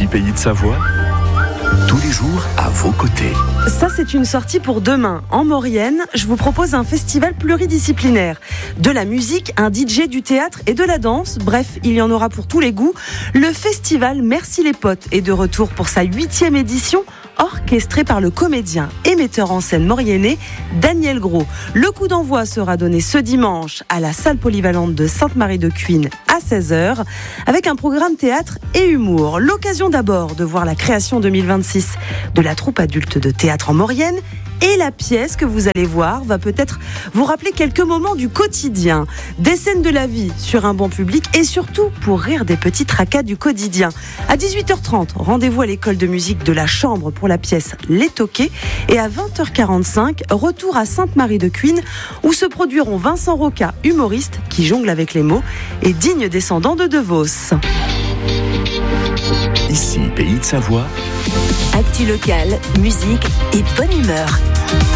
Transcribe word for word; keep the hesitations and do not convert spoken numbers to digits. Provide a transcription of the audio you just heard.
Pays de Savoie, tous les jours à vos côtés. Ça, c'est une sortie pour demain. En Maurienne, je vous propose un festival pluridisciplinaire. De la musique, un D J, du théâtre et de la danse. Bref, il y en aura pour tous les goûts. Le festival Merci les potes est de retour pour sa huitième édition, orchestré par le comédien et metteur en scène mauriennais Daniel Gros. Le coup d'envoi sera donné ce dimanche à la salle polyvalente de Sainte-Marie-de-Cuines à seize heures avec un programme théâtre et humour. L'occasion d'abord de voir la création deux mille vingt-six de la troupe adulte de théâtre en Maurienne. Et la pièce que vous allez voir va peut-être vous rappeler quelques moments du quotidien, des scènes de la vie sur un banc public et surtout pour rire des petits tracas du quotidien. À dix-huit heures trente, rendez-vous à l'école de musique de la Chambre pour la pièce Les Toqués. Et à vingt heures quarante-cinq, retour à Sainte-Marie-de-Cuines où se produiront Vincent Roca, humoriste qui jongle avec les mots, et digne descendant de De Vos. Ici, Pays de Savoie. Actu locale, musique et bonne humeur.